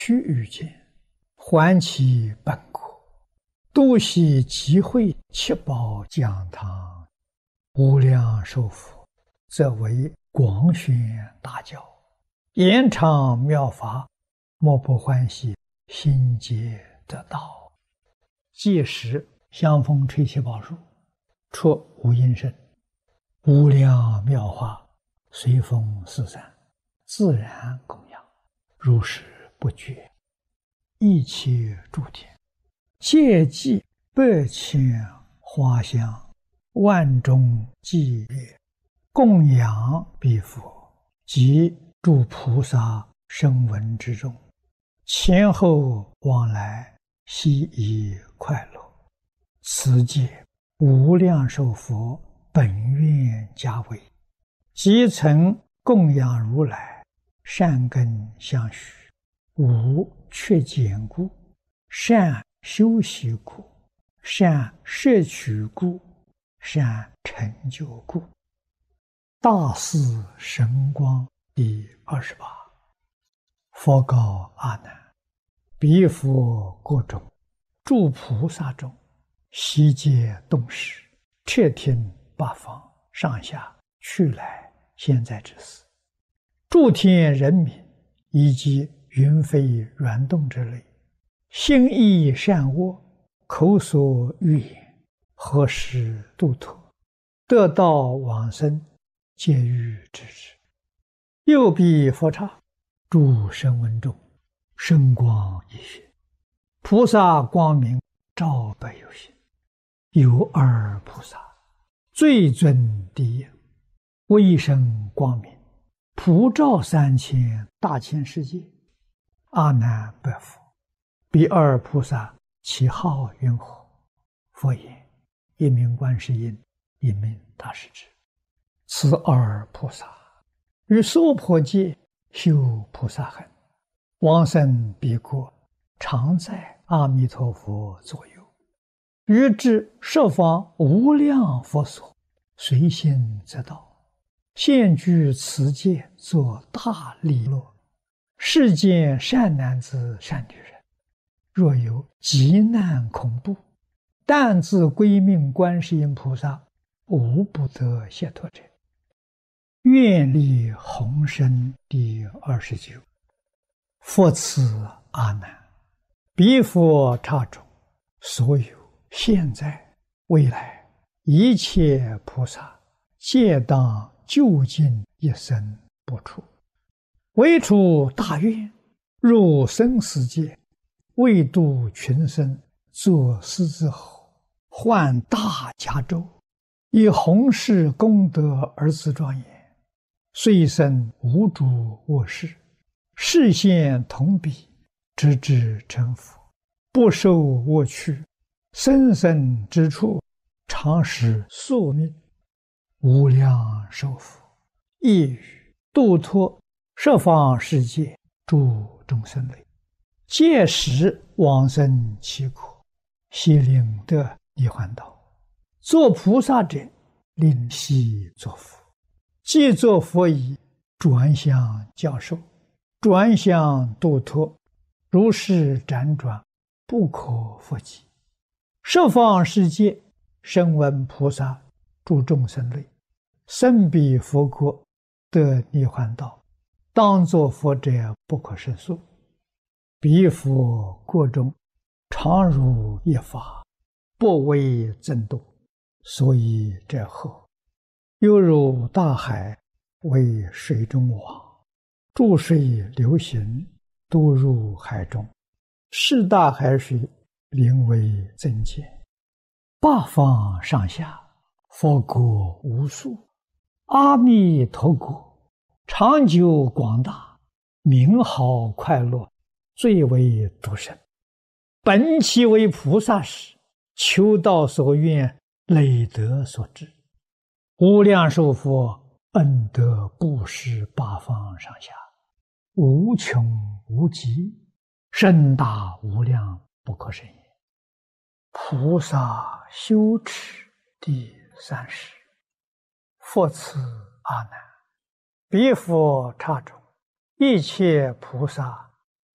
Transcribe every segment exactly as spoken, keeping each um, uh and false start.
须臾间，还其本国，度悉集会七宝讲堂，无量寿佛，则为广宣大教，延长妙法，莫不欢喜，心皆得道。届时香风吹七宝树，出无音声，无量妙法随风四散，自然供养，如是不绝。一切诸天皆济百千花香，万众伎乐，供养彼佛及诸菩萨声闻之众，前后往来，悉以快乐。此界无量寿佛本愿家为，即曾供养如来，善根相续，无缺减故，善修习故，善摄取故，善成就故。大士神光第二十八。佛告阿难：彼佛国中，诸菩萨中，悉皆动识，彻听八方上下去来现在之事，诸天人民以及云飞软动之类，心意善恶，口所欲言，何时度脱，得道往生，皆欲知之。右彼佛刹，诸声闻众，声光一现，菩萨光明照百有心。有二菩萨，最尊第一，威声光明，普照三千大千世界。阿难白佛：彼二菩萨其号云何？佛言：一名观世音，一名大势至。此二菩萨于娑婆界修菩萨行，往生彼国，常在阿弥陀佛左右，于至十方无量佛所，随心则到，现居此界，作大利乐。世间善男子善女人，若有急难恐怖，但自归命观世音菩萨，无不得解脱者。愿力宏深第二十九。佛赐阿难：彼佛刹中，所有现在未来一切菩萨，皆当究竟一生不出，唯除大愿，入生死界，为度群生，作狮子吼，换大迦州，以弘誓功德而自庄严，虽生无诸恶事，示现同彼，直至成佛，不受恶趣，生生之处，常使宿命。无量寿佛亦语度脱十方世界诸众生类，届时往生其国，悉令得涅槃道。作菩萨者，令悉作佛。既作佛已，转向教授，转向度脱，如是辗转，不可复计。十方世界声闻菩萨诸众生类，生彼佛国，得涅槃道，当作佛者不可胜数。彼佛国中，常如一法，不为增度，所以者后，犹如大海为水中网，注水流行，都入海中，是大海水灵为增减。八方上下，佛国无数，阿弥陀国长久广大，名号快乐，最为独生。本其为菩萨时，求道所愿，累德所致。无量寿佛恩德布施八方上下，无穷无极，深大无量，不可胜也。菩萨修持第三十。佛赐阿难：彼佛刹中，一切菩萨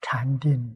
禅定